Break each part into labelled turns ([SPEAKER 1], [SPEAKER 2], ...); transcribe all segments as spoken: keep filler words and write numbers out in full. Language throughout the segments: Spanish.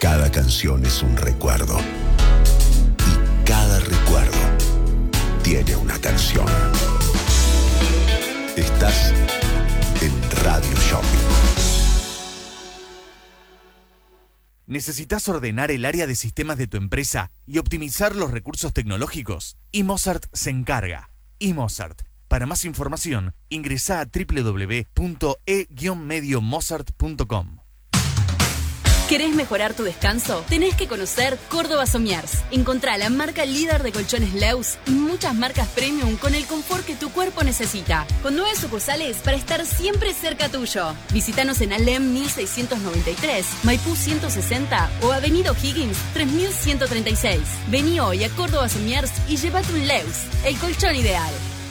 [SPEAKER 1] Cada canción es un recuerdo. Y cada recuerdo tiene una canción. Estás en Radio Shopping.
[SPEAKER 2] ¿Necesitas ordenar el área de sistemas de tu empresa y optimizar los recursos tecnológicos? eMozart se encarga. eMozart. Para más información, ingresa a doble u doble u doble u punto e guion medio mozart punto com.
[SPEAKER 3] ¿Querés mejorar tu descanso? Tenés que conocer Córdoba Somiers. Encontrá la marca líder de colchones Leus y muchas marcas premium con el confort que tu cuerpo necesita. Con nueve sucursales para estar siempre cerca tuyo. Visítanos en Alem mil seiscientos noventa y tres, Maipú ciento sesenta o Avenida O'Higgins tres mil ciento treinta y seis. Vení hoy a Córdoba Somiers y llévate un Leus, el colchón ideal.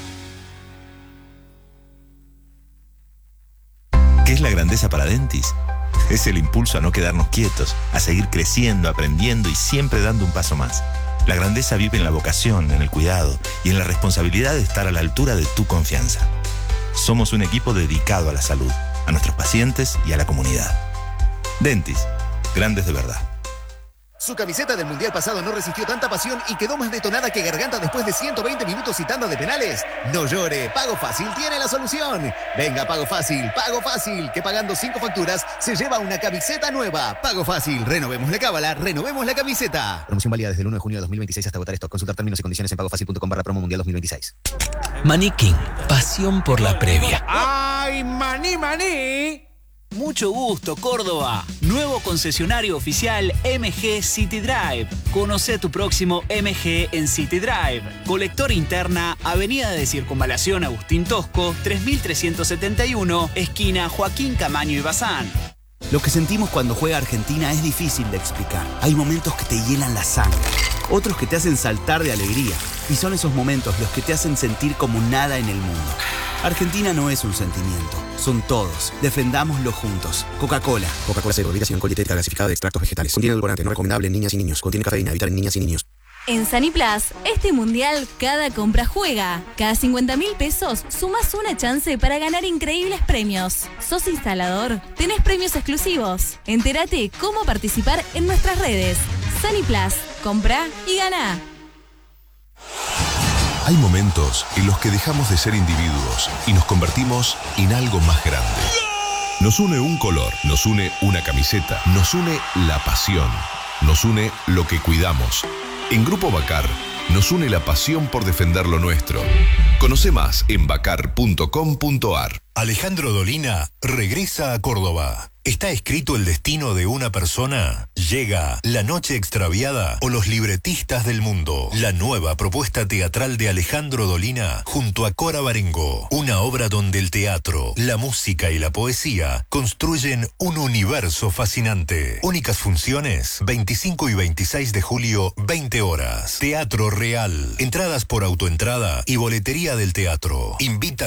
[SPEAKER 4] ¿Qué es la grandeza para Dentis? Es el impulso a no quedarnos quietos, a seguir creciendo, aprendiendo y siempre dando un paso más. La grandeza vive en la vocación, en el cuidado y en la responsabilidad de estar a la altura de tu confianza. Somos un equipo dedicado a la salud, a nuestros pacientes y a la comunidad. Dentis, grandes de verdad.
[SPEAKER 5] Su camiseta del Mundial pasado no resistió tanta pasión y quedó más detonada que Garganta después de ciento veinte minutos y tanda de penales. No llore, Pago Fácil tiene la solución. Venga, Pago Fácil, Pago Fácil, que pagando cinco facturas se lleva una camiseta nueva. Pago Fácil, renovemos la cábala, renovemos la camiseta. Promoción válida desde el uno de junio de dos mil veintiséis hasta agotar stock. Consultar términos y condiciones en pagofacil punto com barra promo mundial dos mil veintiséis.
[SPEAKER 6] Maniquín, pasión por la previa.
[SPEAKER 7] ¡Ay, maní, maní!
[SPEAKER 8] Mucho gusto, Córdoba. Nuevo concesionario oficial M G City Drive. Conoce tu próximo M G en City Drive. Colector interna, Avenida de Circunvalación Agustín Tosco, tres mil trescientos setenta y uno, esquina Joaquín Camaño y Bazán.
[SPEAKER 9] Lo que sentimos cuando juega Argentina es difícil de explicar. Hay momentos que te hielan la sangre, otros que te hacen saltar de alegría. Y son esos momentos los que te hacen sentir como nada en el mundo. Argentina no es un sentimiento, son todos. Defendámoslo juntos. Coca-Cola.
[SPEAKER 10] Coca-Cola cero, bebida sin alcohol dietética gasificada de extractos vegetales. Contiene edulcorante, no recomendable en niñas y niños. Contiene cafeína, evitar en niñas y niños.
[SPEAKER 11] En Saniplas, este mundial, cada compra juega. Cada cincuenta mil pesos, sumás una chance para ganar increíbles premios. ¿Sos instalador? Tenés premios exclusivos. Entérate cómo participar en nuestras redes. Saniplas, compra y gana.
[SPEAKER 1] Hay momentos en los que dejamos de ser individuos y nos convertimos en algo más grande. Nos une un color, nos une una camiseta, nos une la pasión, nos une lo que cuidamos. En Grupo Bacar, nos une la pasión por defender lo nuestro. Conoce más en bacar punto com punto ar.
[SPEAKER 12] Alejandro Dolina regresa a Córdoba. ¿Está escrito el destino de una persona? Llega La Noche Extraviada o Los Libretistas del Mundo. La nueva propuesta teatral de Alejandro Dolina junto a Cora Barengo. Una obra donde el teatro, la música y la poesía construyen un universo fascinante. Únicas funciones, veinticinco y veintiséis de julio, veinte horas. Teatro Real. Entradas por autoentrada y boletería del teatro. Invita